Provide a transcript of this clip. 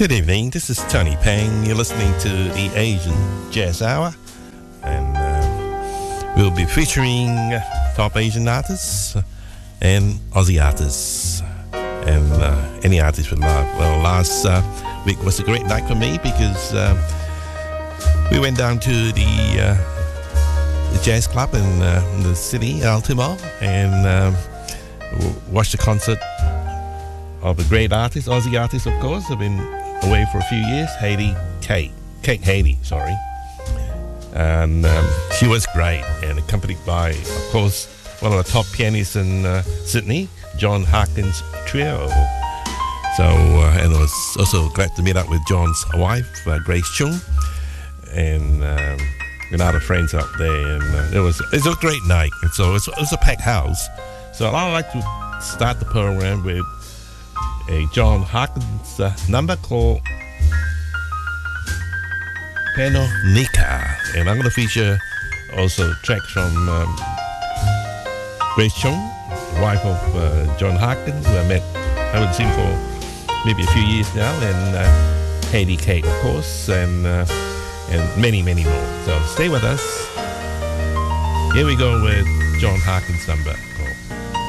Good evening, this is Tony Pang. You're listening to the Asian Jazz Hour, and we'll be featuring top Asian artists and Aussie artists and any artist we love. Well, last week was a great night for me because we went down to the jazz club in the city, Altimore, and watched the concert of a great artist, Aussie artist, of course. I've been away for a few years, Kate Haley, sorry. And she was great, and accompanied by, of course, one of the top pianists in Sydney, John Harkins Trio. So, and I was also glad to meet up with John's wife, Grace Chung, and other friends up there. And it was a great night. And so it was a packed house. So I'd like to start the program with a John Harkins number called Panonica, and I'm going to feature also tracks from Grace Chung, wife of John Harkins, who I haven't seen for maybe a few years now, and Hayley Kate, of course, and many, many more. So stay with us. Here we go with John Harkins' number called